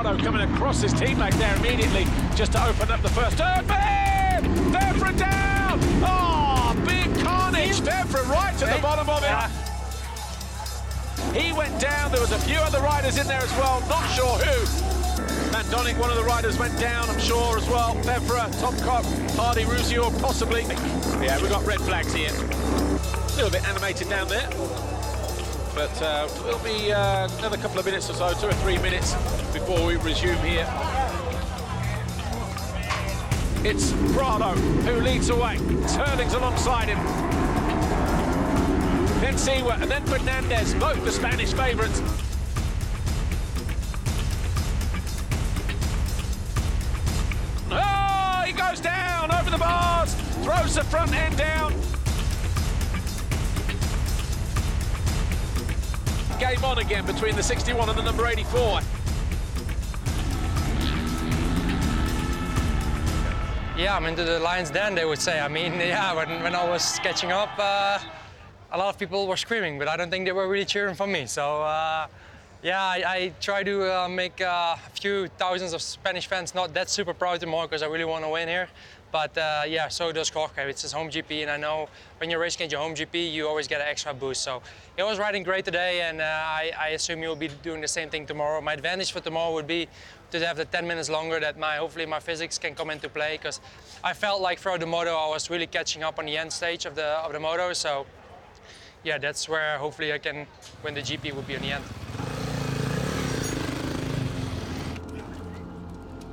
Prado coming across his teammate there immediately just to open up the first turn. Febvre down! Oh, big carnage. Febvre right to the bottom of it. He went down. There was a few other riders in there as well. Not sure who. Van Donning, one of the riders, went down, I'm sure, as well. Febvre, Tomkov, Hardy, Ruzior, possibly. Yeah, we've got red flags here. A little bit animated down there. But it'll be another couple of minutes or so, 2 or 3 minutes before we resume here. It's Prado who leads away. Teurling's alongside him. Then Seewer and then Fernandez, both the Spanish favourites. Oh, he goes down over the bars, throws the front end down. Game on again between the 61 and the number 84. Yeah, I'm into the lion's den, they would say. I mean, yeah, when I was catching up, a lot of people were screaming, but I don't think they were really cheering for me. So, yeah, I try to make a few thousands of Spanish fans not that super proud tomorrow because I really want to win here. But yeah, so does Jorge. It's his home GP, and I know when you're racing at your home GP, you always get an extra boost. So he was riding great today, and I assume he'll be doing the same thing tomorrow. My advantage for tomorrow would be to have the 10 minutes longer that hopefully my physics can come into play, because I felt like throughout the moto I was really catching up on the end stage of the moto. So yeah, that's where hopefully I can win the GP would be in the end.